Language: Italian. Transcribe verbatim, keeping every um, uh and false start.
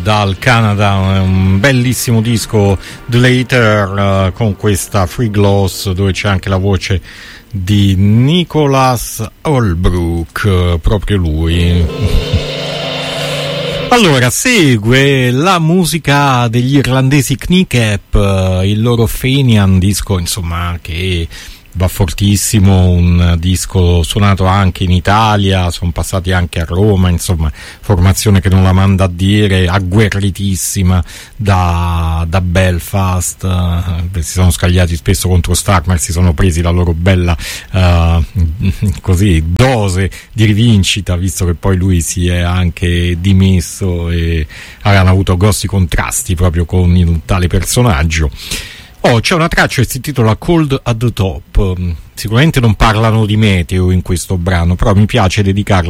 dal Canada, un bellissimo disco The Later, uh, con questa Free Gloss dove c'è anche la voce di Nicholas Holbrook, uh, proprio lui. Allora, segue la musica degli irlandesi Kneecap, uh, il loro Fenian, disco insomma che va fortissimo, un disco suonato anche in Italia, sono passati anche a Roma, insomma formazione che non la manda a dire, agguerritissima da, da Belfast, eh, si sono scagliati spesso contro Starmer, si sono presi la loro bella eh, così dose di rivincita, visto che poi lui si è anche dimesso e avevano avuto grossi contrasti proprio con il tale personaggio. Oh, c'è una traccia che si intitola Cold at the Top. Sicuramente non parlano di meteo in questo brano, però mi piace dedicarla